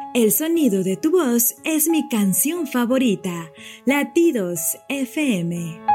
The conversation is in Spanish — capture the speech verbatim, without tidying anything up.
El sonido de tu voz es mi canción favorita. Latidos F M.